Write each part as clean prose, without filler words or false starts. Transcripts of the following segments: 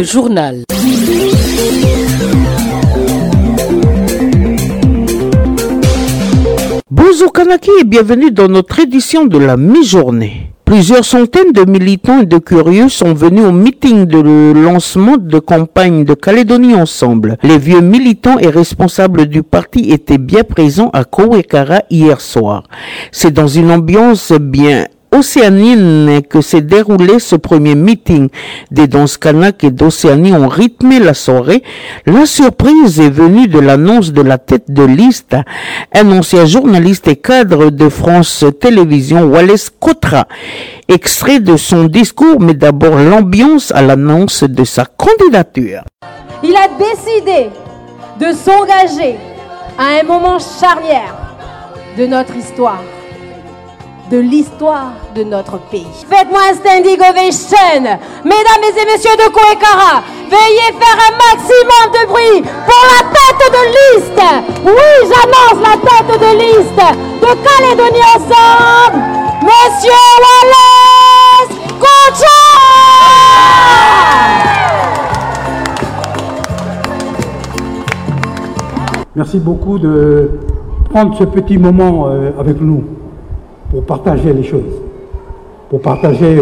journal. Bonjour Kanaki et bienvenue dans notre édition de la mi-journée. Plusieurs centaines de militants et de curieux sont venus au meeting de lancement de campagne de Calédonie Ensemble. Les vieux militants et responsables du parti étaient bien présents à Kowekara hier soir. C'est dans une ambiance bien océanienne que s'est déroulé ce premier meeting. Des danses kanak et d'Océanie ont rythmé la soirée. La surprise est venue de l'annonce de la tête de liste, un ancien journaliste et cadre de France Télévisions, Wallace Kotra. Extrait de son discours, mais d'abord l'ambiance à l'annonce de sa candidature. Il a décidé de s'engager à un moment charnière de notre histoire, de l'histoire de notre pays. Faites-moi un standing ovation, mesdames et messieurs de Kowekara. Veuillez faire un maximum de bruit pour la tête de liste. Oui, j'annonce la tête de liste de Calédonie Ensemble, Monsieur Wallace Kotra. Merci beaucoup de prendre ce petit moment avec nous pour partager les choses, pour partager,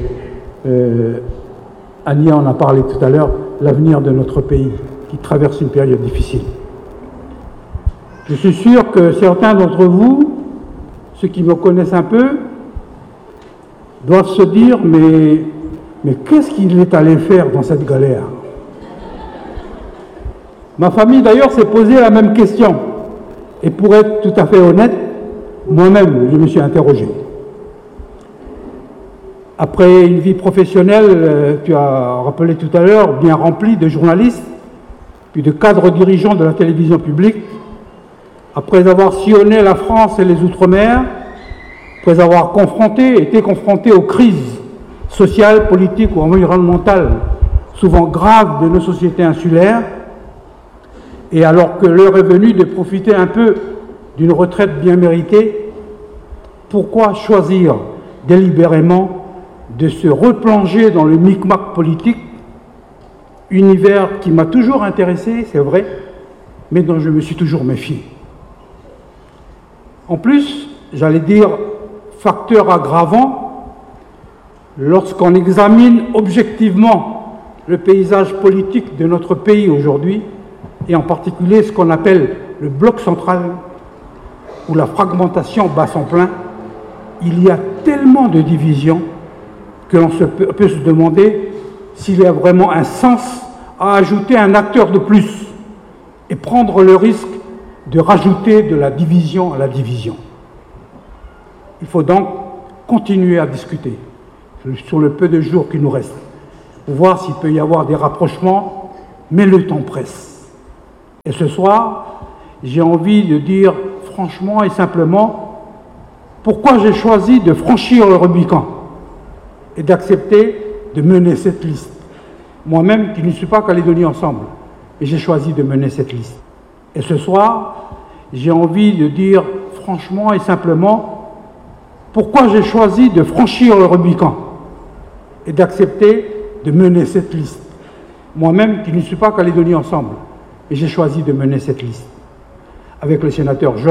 Ania en a parlé tout à l'heure, l'avenir de notre pays qui traverse une période difficile. Je suis sûr que certains d'entre vous, ceux qui me connaissent un peu, doivent se dire mais qu'est-ce qu'il est allé faire dans cette galère? Ma famille d'ailleurs s'est posé la même question. Et pour être tout à fait honnête, moi-même, je me suis interrogé. Après une vie professionnelle, tu as rappelé tout à l'heure, bien remplie de journalistes, puis de cadres dirigeants de la télévision publique, après avoir sillonné la France et les Outre-mer, après avoir été confronté aux crises sociales, politiques ou environnementales, souvent graves de nos sociétés insulaires, et alors que l'heure est venue de profiter un peu d'une retraite bien méritée, pourquoi choisir délibérément de se replonger dans le micmac politique, univers qui m'a toujours intéressé, c'est vrai, mais dont je me suis toujours méfié. En plus, j'allais dire facteur aggravant, lorsqu'on examine objectivement le paysage politique de notre pays aujourd'hui, et en particulier ce qu'on appelle le bloc central, où la fragmentation bat son plein, il y a tellement de divisions que l'on peut se demander s'il y a vraiment un sens à ajouter un acteur de plus et prendre le risque de rajouter de la division à la division. Il faut donc continuer à discuter sur le peu de jours qui nous restent, pour voir s'il peut y avoir des rapprochements, mais le temps presse. Et ce soir, j'ai envie de dire franchement et simplement pourquoi j'ai choisi de franchir le Rubicon et d'accepter de mener cette liste. Moi-même, qui ne suis pas Calédonie Ensemble, mais j'ai choisi de mener cette liste. Et ce soir, j'ai envie de dire franchement et simplement pourquoi j'ai choisi de franchir le Rubicon et d'accepter de mener cette liste. Moi-même, qui ne suis pas Calédonie Ensemble, et j'ai choisi de mener cette liste avec le sénateur Georges